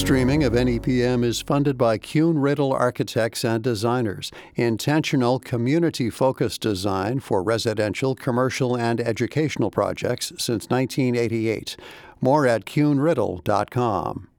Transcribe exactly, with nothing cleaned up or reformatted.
streaming of N E P M is funded by Kuhn-Riddle Architects and Designers, intentional community-focused design for residential, commercial, and educational projects since nineteen eighty-eight. More at kuhn riddle dot com.